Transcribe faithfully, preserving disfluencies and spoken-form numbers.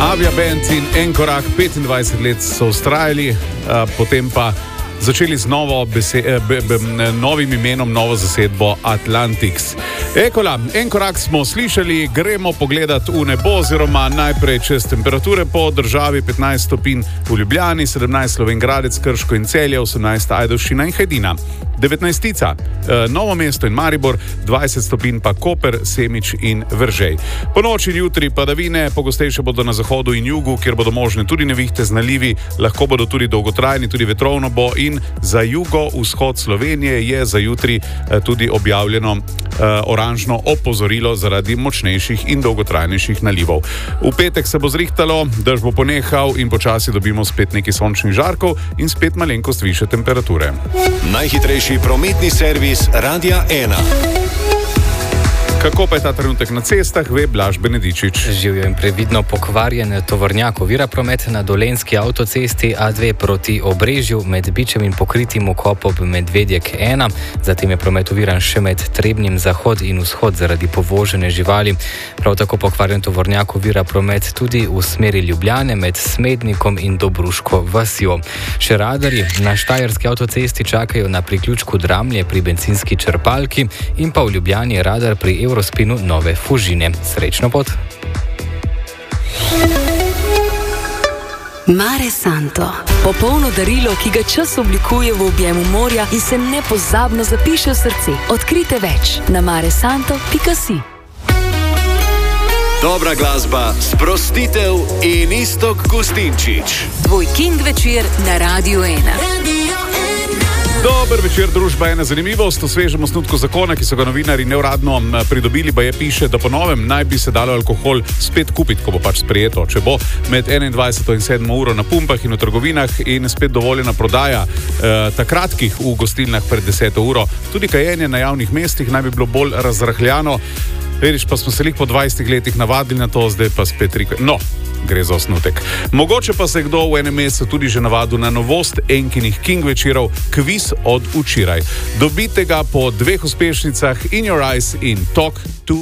Avia Band in En korak, petindvajset let so ustrajali, potem pa začeli z novo bese, be, be, novim imenom, novo zasedbo Atlantics. Ekola, En korak smo slišali, gremo pogledat v nebo, oziroma najprej čez temperature po državi. Petnajst stopinj v Ljubljani, sedemnajst Slovenj Gradec, Krško in Celje, osemnajst Ajdovščina in Hajdina. devetnajstica Novo mesto in Maribor, dvajset stopinj pa Koper, Semič in Veržej. Po noči in jutri padavine, pogostejše bodo na zahodu in jugu, kjer bodo možne tudi nevihte z nalivi, lahko bodo tudi dolgotrajni, tudi vetrovno bo, in za jugo-vzhod Slovenije je za jutri tudi objavljeno uh, oranžno opozorilo zaradi močnejših in dolgotrajnejših nalivov. V petek se bo zrihtalo, dež bo ponehal in počasi dobimo spet nekaj sončnih žarkov in spet malenkost više temperature. Najhitrejši prometni servis Radia ena. Kako pa je ta trenutek na cestah, ve Blaž Benedičič. Živjo in previdno pokvarjen tovornjak ovira promet na Dolenjski avtocesti A dve proti Obrežju med Bičem in pokritim vkopom Medvedjek ena. Zatem je promet oviran še med Trebnjem zahod in vzhod zaradi povožene živali. Prav tako pokvarjen tovornjak ovira promet tudi v smeri Ljubljane med Smednikom in Dobruško vasjo. Še radarji na Štajerski avtocesti čakajo na priključku Dramlje pri bencinski črpalki in pa v Ljubljani radar pri Evo Rospinu Nove Fužine. Srečno pot! Mare Santo. Popolno darilo, ki ga čas oblikuje v objemu morja in se nepozabno zapiše v srce. Odkrite več na mare santo pika si. Dobra glasba, sprostitev in Iztok Gustinčič. Tvoj King večer na Radiu ena. Dober večer, družba ena. Zanimivost o svežem osnutku zakona, ki so ga novinarji neuradno pridobili, pa je piše, da po novem naj bi se dalo alkohol spet kupiti, ko bo pač sprejeto. Če bo med enaindvajseto in sedmo uro na pumpah in v trgovinah in spet dovoljena prodaja eh, takratkih v gostilnah pred deseto uro. Tudi kajenje na javnih mestih naj bi bilo bolj razrahljano. Vidiš, pa smo se lih po dvajsetih letih navadili na to, zdaj pa spet rikve. No, gre za osnutek. Mogoče pa se kdo v enem mesecu tudi že navadil na novost Enkinih King večerov, kviz od včeraj. Dobite ga po dveh uspešnicah In Your Eyes in Talk to